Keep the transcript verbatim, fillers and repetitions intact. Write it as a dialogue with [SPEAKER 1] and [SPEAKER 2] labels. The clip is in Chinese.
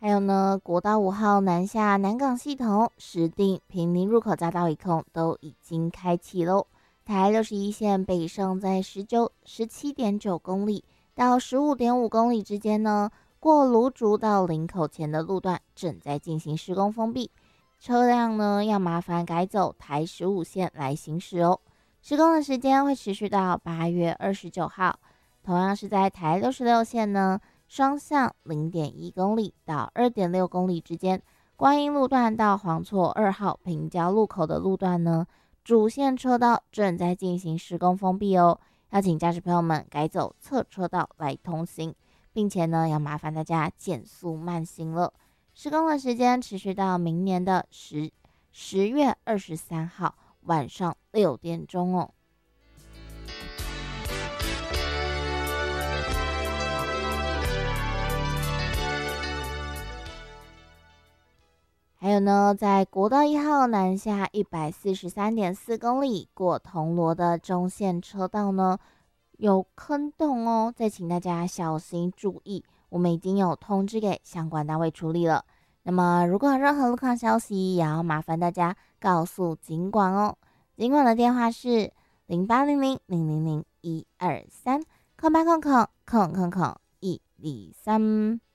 [SPEAKER 1] 还有呢，国道五号南下南港系统、石碇、坪林入口匝道一控都已经开启喽。台六十一线北上在十九、十七点九公里到十五点五公里之间呢，过芦竹到林口前的路段正在进行施工封闭，车辆呢要麻烦改走台十五线来行驶哦。施工的时间会持续到八月二十九号。同样是在台六十六线呢，双向零点一公里到二点六公里之间，观音路段到黄厝二号平交路口的路段呢，主线车道正在进行施工封闭哦，要请驾驶朋友们改走侧车道来通行，并且呢要麻烦大家减速慢行了。施工的时间持续到明年的十十月二十三号晚上六点钟哦。还有呢，在国道一号南下一百四十三点四公里过铜锣的中线车道呢，有坑洞哦，再请大家小心注意，我们已经有通知给相关单位处理了。那么如果有任何路况消息，也要麻烦大家告诉警管哦。警管的电话是零八零零零零零一二三空八空空空空空一二三。